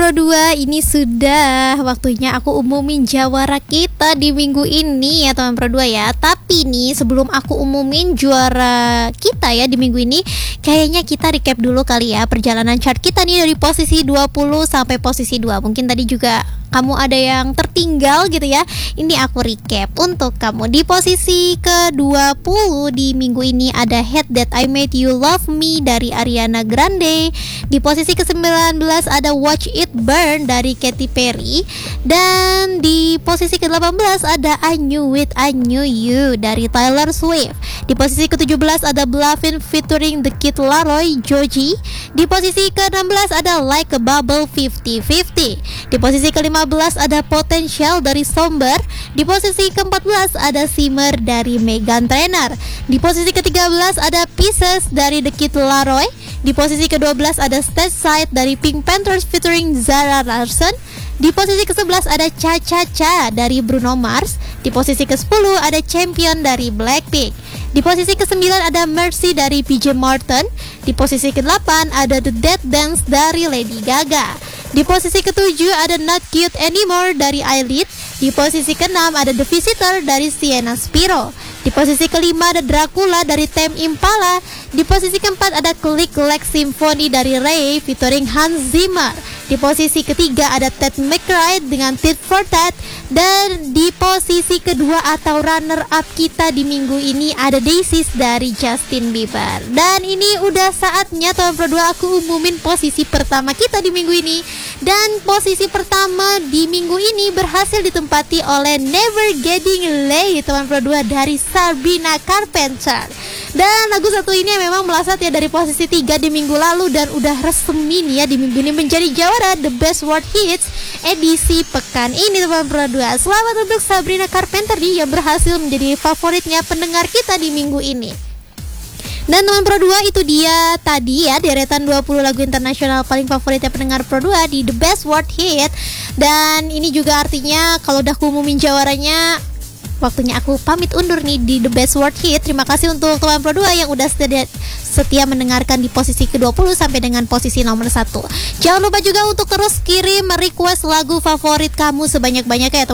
Pro 2, ini sudah waktunya aku umumin jawara kita di minggu ini ya teman Pro 2 ya. Tapi nih sebelum aku umumin juara kita ya di minggu ini, kayaknya kita recap dulu kali ya perjalanan chart kita nih dari posisi 20 sampai posisi 2. Mungkin tadi juga kamu ada yang tertinggal gitu ya. Ini aku recap untuk kamu. Di posisi ke-20 di minggu ini ada Hate That I Made You Love Me dari Ariana Grande. Di posisi ke-19 ada Watch It Burn dari Katy Perry. Dan di posisi ke-18 ada I Knew It, I Knew You dari Taylor Swift. Di posisi ke-17 ada Bluffin featuring The Kid Laroi, Joji. Di posisi ke-16 ada Like a Bubble 50-50. Di posisi ke-15 ada Potential dari Somber. Di posisi ke-14 ada Simmer dari Meghan Trainor. Di posisi ke-13 ada Pieces dari The Kid Laroi. Di posisi ke-12 ada Stage Side dari Pink Panthers featuring Zara Larsson. Di posisi ke-11 ada Cha Cha Cha dari Bruno Mars. Di posisi ke-10 ada Champion dari Blackpink. Di posisi ke-9 ada Mercy dari PJ Morton. Di posisi ke-8 ada The Dead Dance dari Lady Gaga. Di posisi ke-7 ada Not Cute Anymore dari Eyelid. Di posisi ke-6 ada The Visitor dari Sienna Spiro. Di posisi ke-5 ada Dracula dari Tame Impala. Di posisi ke-4 ada Click Like Symphony dari Ray featuring Hans Zimmer. Di posisi ke-3 ada Ted McRae dengan Tit for Tat. Dan di posisi kedua atau runner up kita di minggu ini ada Daisies dari Justin Bieber. Dan ini udah saatnya teman Pro 2 aku umumin posisi pertama kita di minggu ini. Dan posisi pertama di minggu ini berhasil ditempati oleh Never Getting Late teman Pro 2 dari Sabrina Carpenter. Dan lagu satu ini memang melesat ya dari posisi 3 di minggu lalu dan udah resmi nih ya di minggu ini menjadi juara The Best World Hits edisi pekan ini teman Pro 2. Selamat untuk Sabrina Carpenter nih yang berhasil menjadi favoritnya pendengar kita di minggu ini. Dan teman Pro 2 itu dia tadi ya deretan 20 lagu internasional paling favoritnya pendengar Pro 2 di The Best World Hit. Dan ini juga artinya kalau udah umumin jawaranya, waktunya aku pamit undur nih di The Best World Hit. Terima kasih untuk teman Pro 2 yang udah setia mendengarkan di posisi ke-20 sampai dengan posisi nomor 1. Jangan lupa juga untuk terus kirim request lagu favorit kamu sebanyak-banyaknya ya teman.